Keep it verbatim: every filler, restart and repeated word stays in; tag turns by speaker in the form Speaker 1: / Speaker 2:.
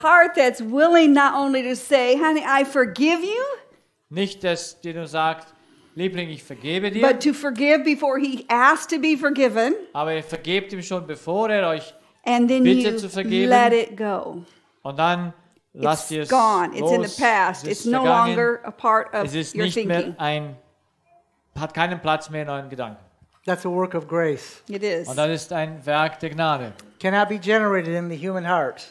Speaker 1: heart that's willing not only to say, honey, I forgive you,
Speaker 2: Nicht, dass dir nur sagt, Liebling, ich vergebe dir,
Speaker 1: but to forgive before he asks to be forgiven,
Speaker 2: aber ihr vergebt ihm schon, bevor er euch
Speaker 1: and then
Speaker 2: bittet
Speaker 1: you
Speaker 2: zu vergeben.
Speaker 1: let it go.
Speaker 2: Und dann lasst
Speaker 1: It's
Speaker 2: ihr es
Speaker 1: gone. It's in
Speaker 2: los.
Speaker 1: the past.
Speaker 2: Es
Speaker 1: It's
Speaker 2: ist
Speaker 1: no
Speaker 2: vergangen.
Speaker 1: longer a part of
Speaker 2: Es ist
Speaker 1: your
Speaker 2: nicht
Speaker 1: thinking.
Speaker 2: mehr ein, hat keinen Platz mehr in euren Gedanken.
Speaker 3: That's a work of grace.
Speaker 1: It is.
Speaker 2: Und das ist ein Werk der Gnade.
Speaker 3: Cannot be generated in the human heart.